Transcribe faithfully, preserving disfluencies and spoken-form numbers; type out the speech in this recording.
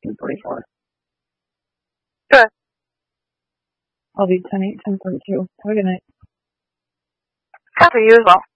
ten forty-four. Good. I'll be ten eight, ten forty-two. Have a good night. As usual.